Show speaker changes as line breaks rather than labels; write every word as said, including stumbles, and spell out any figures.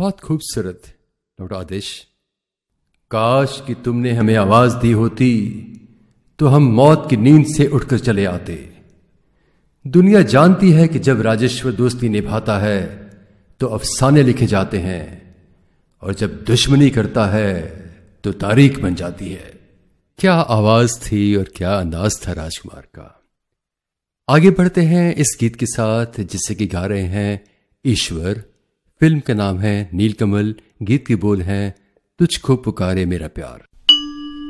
बहुत खूबसूरत लौट आदेश। काश कि तुमने हमें आवाज दी होती तो हम मौत की नींद से उठकर चले आते। दुनिया जानती है कि जब राजेश्वर दोस्ती निभाता है तो अफसाने लिखे जाते हैं, और जब दुश्मनी करता है तो तारीख बन जाती है। क्या आवाज थी और क्या अंदाज था राजकुमार का। आगे बढ़ते हैं इस गीत के साथ जिससे कि गा रहे हैं ईश्वर। फिल्म का नाम है नीलकमल। गीत के बोल हैं तुझको पुकारे मेरा प्यार।